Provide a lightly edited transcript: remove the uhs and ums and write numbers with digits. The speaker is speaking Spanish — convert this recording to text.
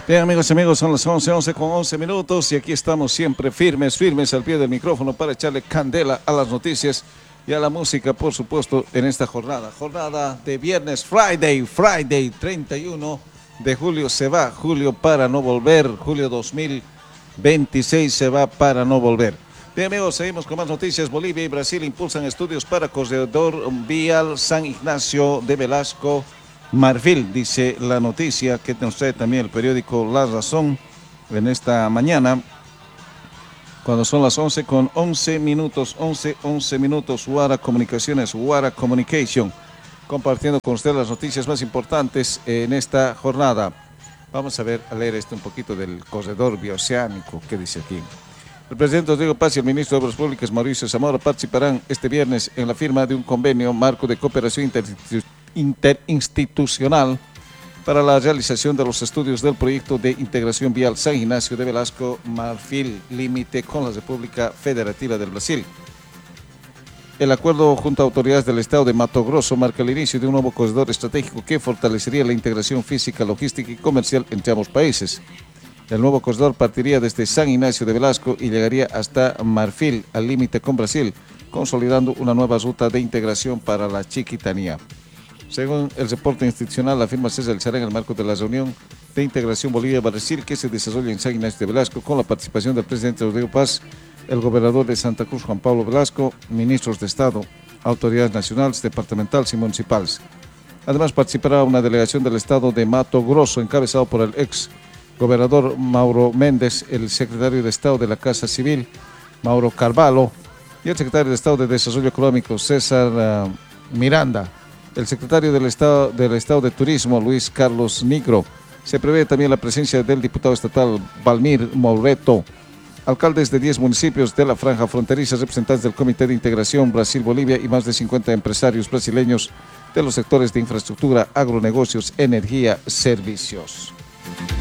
Bien, amigos y amigos, son las 11 con 11 minutos y aquí estamos siempre firmes al pie del micrófono para echarle candela a las noticias y a la música, por supuesto, en esta jornada de viernes, Friday 31 de julio se va, julio para no volver, julio 2026 se va para no volver. Bien, amigos, seguimos con más noticias. Bolivia y Brasil impulsan estudios para corredor vial San Ignacio de Velasco Marfil, dice la noticia que nos trae también el periódico La Razón en esta mañana, cuando son las 11 con 11 minutos, 11 minutos, Wara Comunicaciones, Wara Communication, compartiendo con usted las noticias más importantes en esta jornada. Vamos a leer un poquito del corredor bioceánico, ¿qué dice aquí? El presidente Rodrigo Paz y el ministro de Obras Públicas, Mauricio Zamora, participarán este viernes en la firma de un convenio marco de cooperación interinstitucional para la realización de los estudios del proyecto de integración vial San Ignacio de Velasco Marfil, límite con la República Federativa del Brasil. El acuerdo junto a autoridades del estado de Mato Grosso marca el inicio de un nuevo corredor estratégico que fortalecería la integración física, logística y comercial entre ambos países. El nuevo corredor partiría desde San Ignacio de Velasco y llegaría hasta Marfil, al límite con Brasil, consolidando una nueva ruta de integración para la Chiquitanía. Según el reporte institucional, la firma se realizará en el marco de la reunión de integración Bolivia-Brasil que se desarrolla en San Ignacio de Velasco con la participación del presidente Rodrigo Paz, el gobernador de Santa Cruz Juan Pablo Velasco, ministros de Estado, autoridades nacionales, departamentales y municipales. Además participará una delegación del estado de Mato Grosso encabezado por el ex gobernador Mauro Méndez, el secretario de Estado de la Casa Civil, Mauro Carvalho, y el secretario de Estado de Desarrollo Económico, César Miranda, el secretario del Estado de Turismo, Luis Carlos Nigro. Se prevé también la presencia del diputado estatal Valmir Moureto, alcaldes de 10 municipios de la franja fronteriza, representantes del Comité de Integración Brasil-Bolivia y más de 50 empresarios brasileños de los sectores de infraestructura, agronegocios, energía, servicios.